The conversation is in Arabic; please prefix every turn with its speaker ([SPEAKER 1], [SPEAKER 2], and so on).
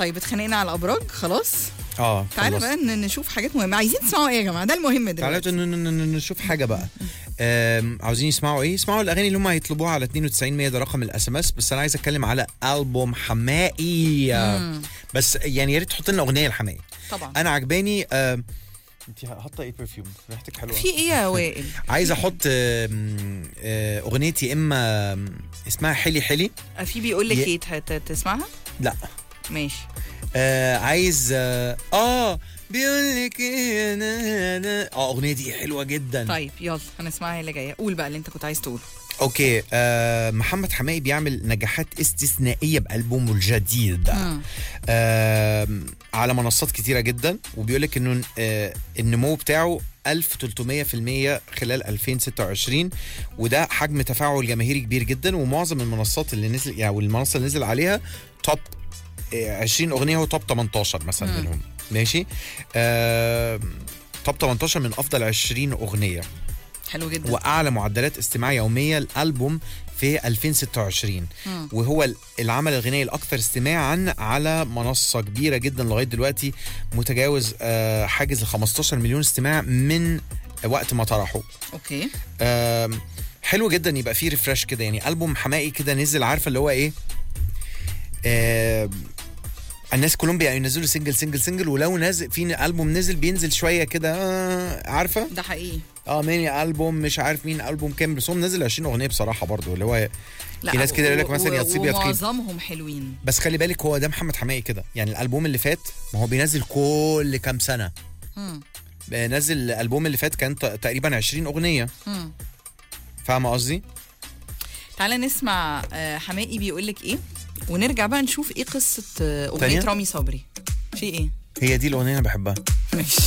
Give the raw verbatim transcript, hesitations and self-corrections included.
[SPEAKER 1] طيب اتخانقنا على الابراج خلاص.
[SPEAKER 2] اه
[SPEAKER 1] تعالى بقى نشوف حاجات مهمه. عايزين تسمعوا ايه يا جماعه؟ ده المهم دلوقتي.
[SPEAKER 2] تعالوا نشوف حاجه بقى. عاوزين يسمعوا ايه؟ يسمعوا الاغاني اللي هم هيطلبوها على اتنين وتسعين مية، ده رقم الاس ام اس. بس انا عايز اتكلم على البوم حماقي. بس يعني يا ريت تحط لنا اغنيه لحماقي
[SPEAKER 1] طبعا.
[SPEAKER 2] انا عجباني. انت حاطه ايه برفيوم؟ ريحتك حلوه.
[SPEAKER 1] في ايه يا وائل؟
[SPEAKER 2] عايز احط اغنيتي اما اسمها حلي حلي.
[SPEAKER 1] في بيقول لك ايه تسمعها؟
[SPEAKER 2] لا
[SPEAKER 1] ماشي.
[SPEAKER 2] آه عايز اه, آه بيقول لك ايه اه اغنيه دي حلوه جدا.
[SPEAKER 1] طيب يلا هنسمعها اللي جايه. قول بقى اللي انت كنت عايز تقوله.
[SPEAKER 2] اوكي. آه محمد حماقي بيعمل نجاحات استثنائيه بألبومه الجديد ده. آه على منصات كتيره جدا، وبيقول لك انه آه النمو بتاعه ألف وثلاثمية بالمية خلال ألفين وستة وعشرين، وده حجم تفاعل جماهيري كبير جدا. ومعظم المنصات اللي نزل يعني والمنصه اللي نزل عليها توب عشرين اغنيه وتوب تمنتاشر مثلا مم. منهم. ماشي. آه توب تمنتاشر من افضل عشرين اغنيه.
[SPEAKER 1] حلو جدا.
[SPEAKER 2] واعلى معدلات استماع يوميه الالبوم في ألفين وستة وعشرين. مم. وهو العمل الغنائي الاكثر استماعا على منصه كبيره جدا لغايه دلوقتي، متجاوز آه حاجز ل خمستاشر مليون استماع من وقت ما طرحه.
[SPEAKER 1] اوكي.
[SPEAKER 2] آه حلو جدا يبقى فيه ريفرش كده، يعني البوم حماقي كده نزل، عارفه اللي هو ايه. آه الناس كلهم بينزلوا سنجل سنجل سنجل، ولو نازل في ألبوم نزل بينزل شويه كده. آه عارفه
[SPEAKER 1] ده حقيقي.
[SPEAKER 2] اه ميني ألبوم مش عارف مين ألبوم كامل، بس هو منزل عشرين اغنيه بصراحه برضو، اللي هو في ناس كده يقول لك مثلا يا تصيب يا تخيب،
[SPEAKER 1] ومعظمهم حلوين.
[SPEAKER 2] بس خلي بالك هو ده محمد حماقي كده، يعني الألبوم اللي فات ما هو بينزل كل كام سنه. امم نزل الألبوم اللي فات كان تقريبا عشرين اغنيه. امم فاهمه قصدي؟
[SPEAKER 1] تعالى نسمع حماقي بيقول لك ايه، ونرجع بقى نشوف ايه قصه اغنيه رامي صبري. في ايه؟
[SPEAKER 2] هي دي الاغنيه انا بحبها.
[SPEAKER 1] ماشي.